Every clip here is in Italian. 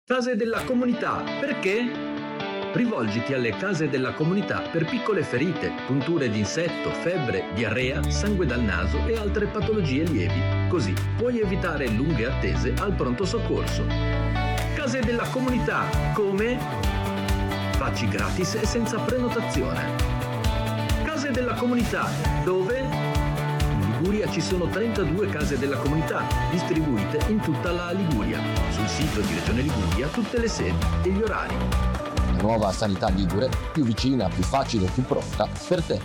Case della comunità, perché? Rivolgiti alle case della comunità per piccole ferite, punture di insetto, febbre, diarrea, sangue dal naso e altre patologie lievi. Così puoi evitare lunghe attese al pronto soccorso. Case della comunità, come? Facci gratis e senza prenotazione. Case della comunità, dove? In Liguria ci sono 32 case della comunità, distribuite in tutta la Liguria. Sul sito di Regione Liguria tutte le sedi e gli orari. Una nuova sanità ligure, più vicina, più facile, più pronta per te.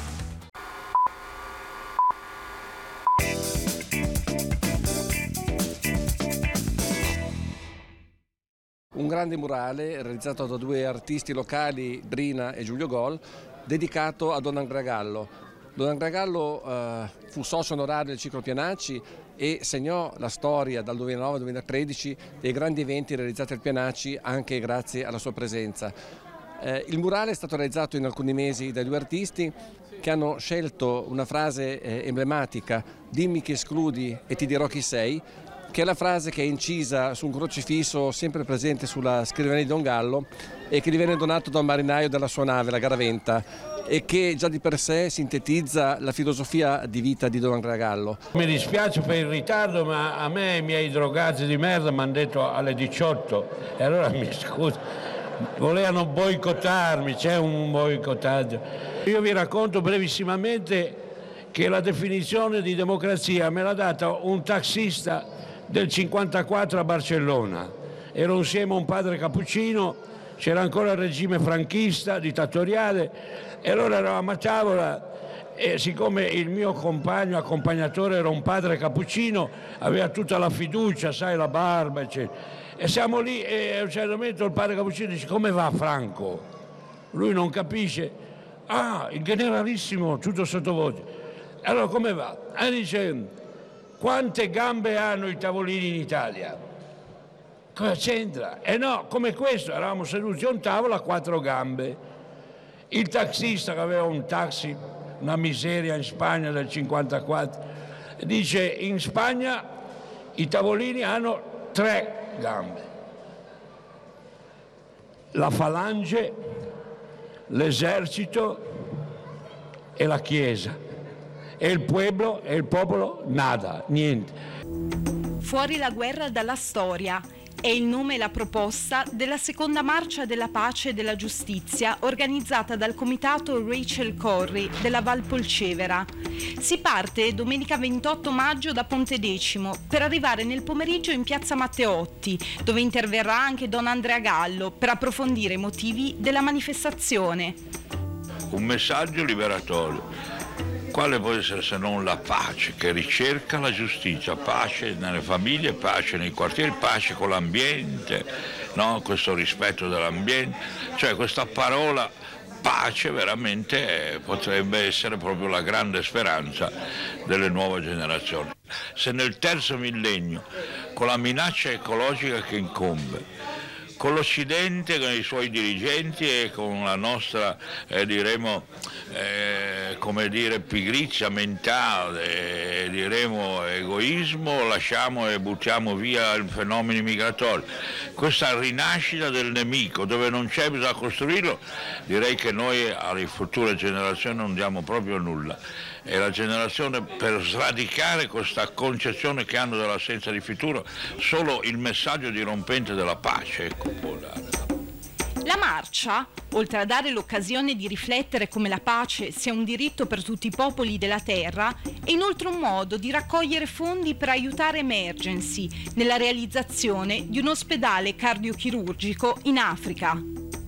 Un grande murale realizzato da due artisti locali, Brina e Giulio Gol, dedicato a Don Andrea Gallo. Don Andrea Gallo fu socio onorario del Ciclo Pianacci e segnò la storia dal 2009 al 2013 dei grandi eventi realizzati al Pianacci anche grazie alla sua presenza. Il murale è stato realizzato in alcuni mesi dai due artisti che hanno scelto una frase emblematica, dimmi chi escludi e ti dirò chi sei, che è la frase che è incisa su un crocifisso sempre presente sulla scrivania di Don Gallo e che gli viene donato da un marinaio della sua nave, la Garaventa, e che già di per sé sintetizza la filosofia di vita di Don Andrea Gallo. Mi dispiace per il ritardo, ma a me i miei drogati di merda mi hanno detto alle 18 e allora mi scuso, volevano boicottarmi, c'è un boicottaggio. Io vi racconto brevissimamente che la definizione di democrazia me l'ha data un taxista del 54 a Barcellona. Ero insieme a un padre cappuccino, c'era ancora il regime franchista, dittatoriale, e allora eravamo a tavola e siccome il mio compagno, accompagnatore, era un padre cappuccino, aveva tutta la fiducia, sai, la barba, eccetera. E siamo lì e a un certo momento il padre cappuccino dice: come va Franco? Lui non capisce. Ah, il generalissimo, tutto sottovoce. Allora come va? E dice: quante gambe hanno i tavolini in Italia? Cosa c'entra? No, come questo, eravamo seduti a un tavolo a 4 gambe. Il taxista che aveva un taxi, una miseria in Spagna del 54, dice: in Spagna i tavolini hanno 3 gambe. La falange, l'esercito e la chiesa. E il popolo nada, niente. Fuori la guerra dalla storia è il nome e la proposta della seconda marcia della pace e della giustizia organizzata dal comitato Rachel Corrie della Val Polcevera. Si parte domenica 28 maggio da Pontedecimo per arrivare nel pomeriggio in piazza Matteotti, dove interverrà anche Don Andrea Gallo per approfondire i motivi della manifestazione. Un messaggio liberatorio. Quale può essere se non la pace, che ricerca la giustizia, pace nelle famiglie, pace nei quartieri, pace con l'ambiente, no? Questo rispetto dell'ambiente, cioè questa parola pace veramente potrebbe essere proprio la grande speranza delle nuove generazioni. Se nel terzo millennio, con la minaccia ecologica che incombe, con l'Occidente, con i suoi dirigenti e con la nostra, pigrizia mentale, egoismo, lasciamo e buttiamo via i fenomeni migratori. Questa rinascita del nemico, dove non c'è, bisogna costruirlo, direi che noi alle future generazioni non diamo proprio nulla. E la generazione, per sradicare questa concezione che hanno dell'assenza di futuro, solo il messaggio dirompente della pace, ecco, può dare. La marcia, oltre a dare l'occasione di riflettere come la pace sia un diritto per tutti i popoli della terra, è inoltre un modo di raccogliere fondi per aiutare Emergency nella realizzazione di un ospedale cardiochirurgico in Africa.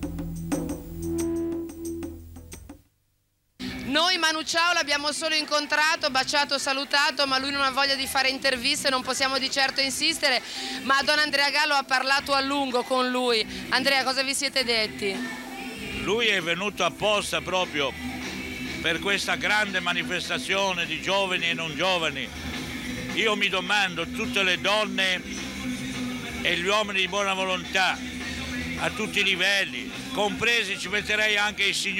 Noi Manu Chao l'abbiamo solo incontrato, baciato, salutato, ma lui non ha voglia di fare interviste, non possiamo di certo insistere, ma Don Andrea Gallo ha parlato a lungo con lui. Andrea, cosa vi siete detti? Lui è venuto apposta proprio per questa grande manifestazione di giovani e non giovani. Io mi domando, tutte le donne e gli uomini di buona volontà, a tutti i livelli, compresi, ci metterei anche i signori